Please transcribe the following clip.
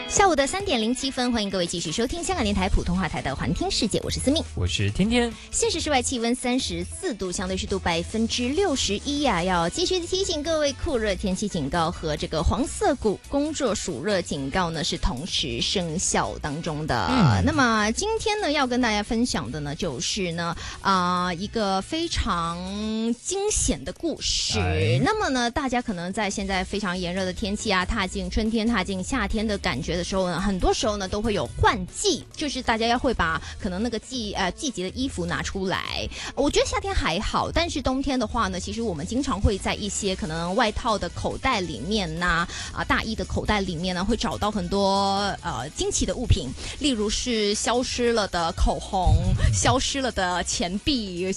下午的3:07，欢迎各位继续收听香港电台普通话台的环听世界，我是思密， 我是天天。 现时室外气温34度，相对湿度61%呀。要继续提醒各位，酷热天气警告和这个黄色工作暑热警告呢是同时生效当中的。那么今天呢要跟大家分享的呢就是呢一个非常惊险的故事。那么呢大家可能在现在非常炎热的天气啊，踏进春天踏进夏天的感觉的时候呢，很多时候呢都会有换季，就是大家要会把可能那个季节的衣服拿出来。我觉得夏天还好，但是冬天的话呢，其实我们经常会在一些可能外套的口袋里面呐，大衣的口袋里面呢，会找到很多惊奇的物品，例如是消失了的口红、消失了的钱币、